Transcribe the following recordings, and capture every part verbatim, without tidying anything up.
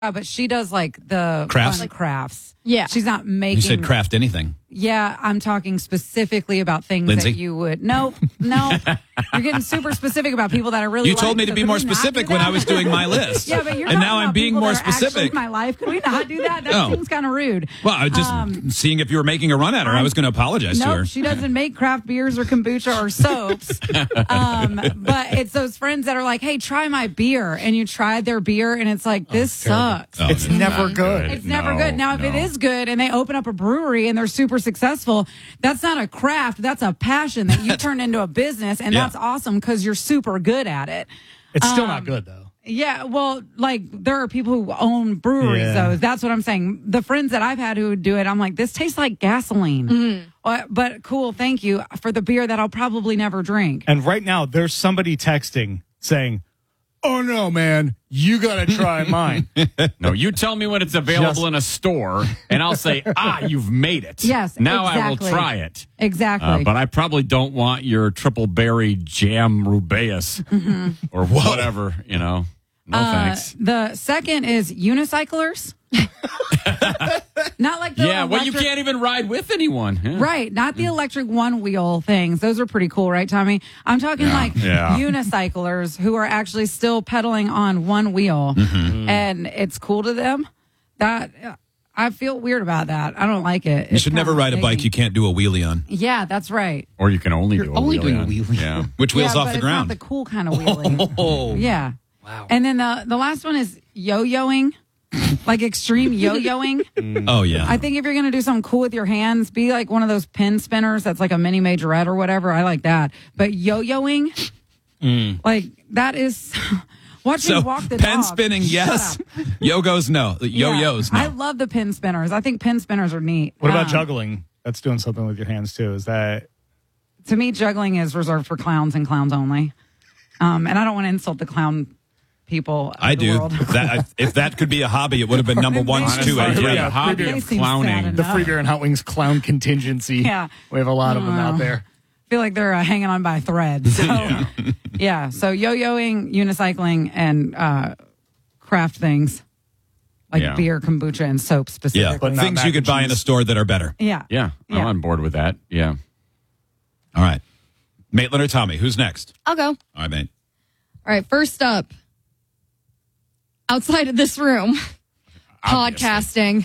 Oh, but she does like the Crafts? fun crafts. Yeah. She's not making. You said craft anything. Yeah, I'm talking specifically about things Lindsay? that you would. No, no. You're getting super specific about people that are really. You told like, me to so be could more we not specific do when that? I was doing my list. Yeah, but you're and talking now I'm about being people more that are actually specific. in my life. Could we not do that? That No. seems kind of rude. Well, I was just Um, seeing if you were making a run at her. I was going to apologize to her. Nope, she doesn't make craft beers or kombucha or soaps. um, but it's those friends that are like, "Hey, try my beer," and you try their beer, and it's like, "This sucks." Oh, It's no. never Not good. good. It's never No, good. Now, if no. it is good and they open up a brewery and they're super successful, that's not a craft. That's a passion that you turn into a business, and Yeah. that's awesome because you're super good at it. It's still Um, not good, though. Yeah, well, like there are people who own breweries, Yeah. though. That's what I'm saying. The friends that I've had who would do it, I'm like, this tastes like gasoline. Uh, But cool, thank you for the beer that I'll probably never drink. And right now, there's somebody texting saying, "Oh no, man, you got to try mine." No, you tell me when it's available Just- in a store, and I'll say, ah, you've made it. Yes, Now I will exactly. try it. Exactly. Uh, but I probably don't want your triple berry jam rubeus or whatever, you know. No Uh, thanks. the second is unicyclers. Not like the Yeah, well, you electric- can't even ride with anyone. Yeah. Right, not the electric one wheel things. Those are pretty cool, right, Tommy? I'm talking Yeah, like yeah. unicyclers who are actually still pedaling on one wheel, Mm-hmm. and it's cool to them. That I feel weird about that. I don't like it. You should never ride a bike You you can't do a wheelie on. yeah, that's right. Or you can only do a only wheelie doing a on. wheelie. Yeah. Which wheel's yeah, off but the it's ground? Not the cool kind of wheelie. Oh, Yeah. Wow. And then the the last one is yo-yoing, like extreme yo-yoing. oh yeah. I think if you're going to do something cool with your hands, be like one of those pin spinners that's like a mini majorette or whatever. I like that. But yo-yoing, like that is watching so walk the pen dog. spinning, Shut yes. up. Yogos, no. Yeah. Yo-yos, no. I love the pin spinners. I think pin spinners are neat. What about Um, juggling? That's doing something with your hands too. Is that To me, juggling is reserved for clowns and clowns only. Um, and I don't want to insult the clown people. Of I the do. world. That, if that could be a hobby, it would have been number one, Honestly, two, Honestly, and three. yeah, the hobby They of seem sad clowning. enough. the Free Beer and Hot Wings clown contingency? Yeah. We have a lot of them out there. I feel like they're uh, hanging on by a thread. So, yeah. So yo-yoing, unicycling, and uh, craft things like Yeah. beer, kombucha, and soap specifically. Yeah, But not things mac you could and buy in a cheese. store that are better. yeah. Yeah, I'm Yeah. on board with that. Yeah. All right. Maitland or Tommy, who's next? I'll go. All right, mate. All right, first up, outside of this room, podcasting.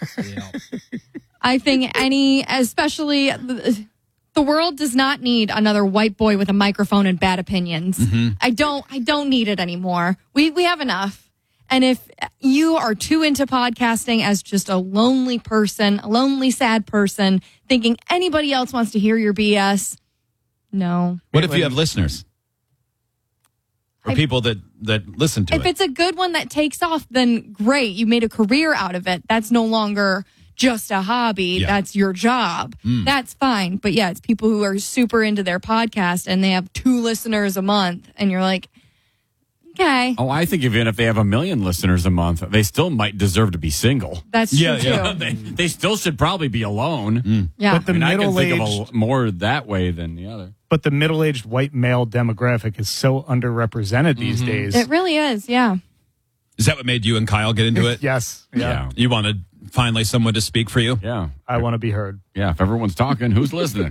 I think any, especially the, the world does not need another white boy with a microphone and bad opinions. I don't, I don't need it anymore. We, we have enough. And if you are too into podcasting as just a lonely person, a lonely, sad person, thinking anybody else wants to hear your B S, no. What if you have listeners? Or I- people that, that listen to If it? it's a good one that takes off, then great. You made a career out of it. That's no longer just a hobby. Yeah. That's your job. That's fine. But yeah, it's people who are super into their podcast and they have two listeners a month. And you're like, okay, Oh, I think even if they have a million listeners a month, they still might deserve to be single. that's Yeah, true yeah. too. they, they still should probably be alone. Yeah. But the I mean, I can think of middle-aged, a, more that way than the other. but the middle-aged white male demographic is so underrepresented these days. It really is. Yeah. Is that what made you and Kyle get into it? Yes. Yeah. Yeah. You wanted finally someone to speak for you? Yeah. I want to be heard. Yeah. If everyone's talking, who's listening?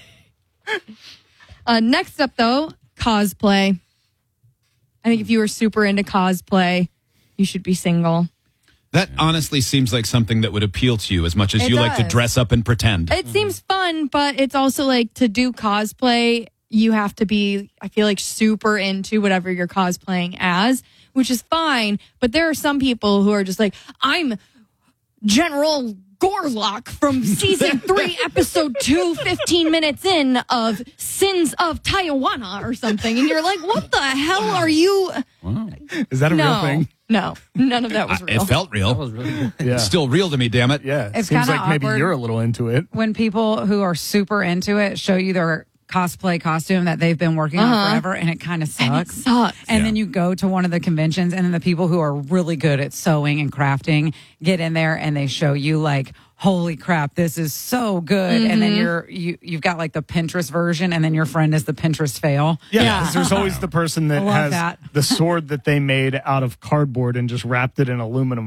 Uh, next up, though, cosplay. I think if you were super into cosplay, you should be single. That honestly seems like something that would appeal to you as much as It you like to does. dress up and pretend. It seems fun, but it's also like to do cosplay, you have to be, I feel like, super into whatever you're cosplaying as, which is fine. But there are some people who are just like, I'm General Gorlock from season three, episode two, fifteen minutes in of Sins of Tijuana or something. And you're like, what the hell are you? Is that a no, real thing? no, none of that was I- real. it felt real. That was really good. Yeah. It's still real to me, damn it. Yeah. It's Seems kinda like maybe awkward. you're a little into it. When people who are super into it show you their cosplay costume that they've been working on Uh-huh. forever, and it kind of And it sucks. sucks. And then you go to one of the conventions, and then the people who are really good at sewing and crafting get in there, and they show you like, holy crap, this is so good. And then you're you you've got like the Pinterest version, and then your friend is the Pinterest fail. Yeah, Yeah. 'cause there's always the person that I love has that. the sword that they made out of cardboard and just wrapped it in aluminum